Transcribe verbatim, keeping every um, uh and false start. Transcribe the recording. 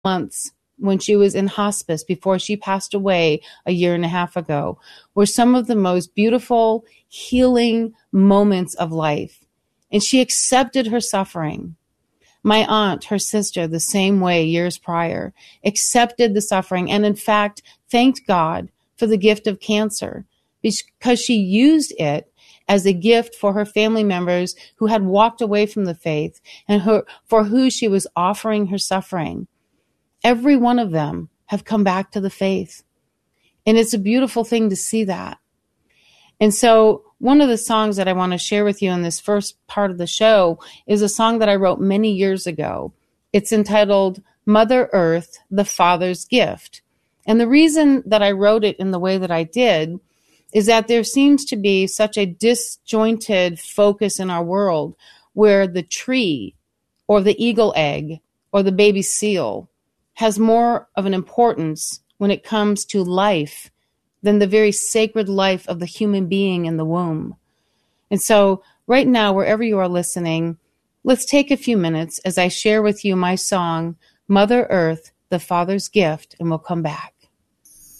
months when she was in hospice before she passed away a year and a half ago were some of the most beautiful, healing moments of life. And she accepted her suffering. My aunt, her sister, the same way years prior, accepted the suffering and, in fact, thanked God for the gift of cancer because she used it as a gift for her family members who had walked away from the faith and her, for who she was offering her suffering. Every one of them have come back to the faith. And it's a beautiful thing to see that. And so one of the songs that I want to share with you in this first part of the show is a song that I wrote many years ago. It's entitled Mother Earth, the Father's Gift. And the reason that I wrote it in the way that I did is that there seems to be such a disjointed focus in our world where the tree or the eagle egg or the baby seal has more of an importance when it comes to life than the very sacred life of the human being in the womb. And so right now, wherever you are listening, let's take a few minutes as I share with you my song, Mother Earth, the Father's Gift, and we'll come back.